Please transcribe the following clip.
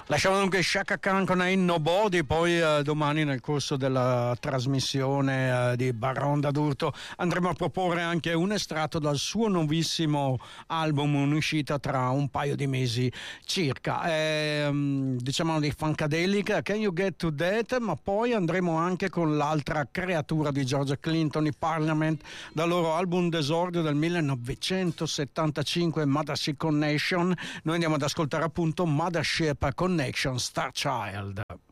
Lasciamo dunque Chaka Khan con Ain't Nobody, poi domani nel corso della trasmissione di Baronda d'Urto andremo a proporre anche un estratto dal suo nuovissimo album in uscita tra un paio di mesi circa. Diciamo di Funkadelic, Can You Get to That, ma poi andremo anche con l'altra creatura di George Clinton, i Parliament, dal loro album d'esordio del 1975, Mothership Connection. Noi andiamo ad ascoltare appunto Mothership Connection, Star Child.